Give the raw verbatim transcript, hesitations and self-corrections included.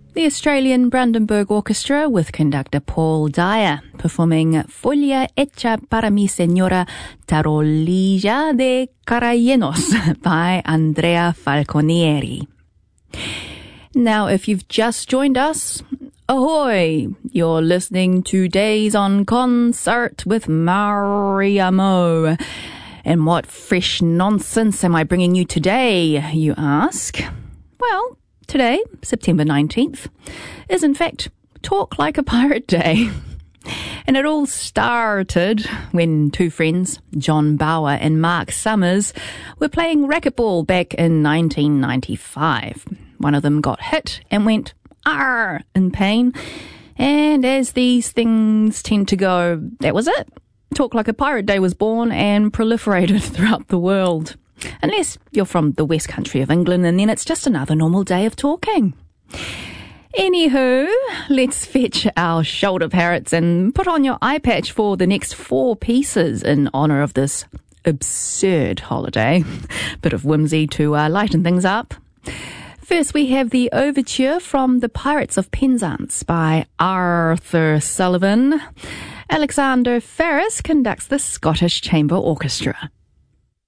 The Australian Brandenburg Orchestra with conductor Paul Dyer performing Folia hecha para mi señora Tarolilla de Carallenos by Andrea Falconieri. Now, if you've just joined us, ahoy! You're listening to Days on Concert with Mariamo. And what fresh nonsense am I bringing you today, you ask? Well, today, September nineteenth, is in fact Talk Like a Pirate Day. And it all started when two friends, John Bauer and Mark Summers, were playing racquetball back in nineteen ninety-five. One of them got hit and went, "Arr!" in pain. And as these things tend to go, that was it. Talk Like a Pirate Day was born and proliferated throughout the world. Unless you're from the West Country of England, and then it's just another normal day of talking. Anywho, let's fetch our shoulder parrots and put on your eye patch for the next four pieces in honour of this absurd holiday. Bit of whimsy to uh, lighten things up. First, we have the overture from The Pirates of Penzance by Arthur Sullivan. Alexander Ferris conducts the Scottish Chamber Orchestra.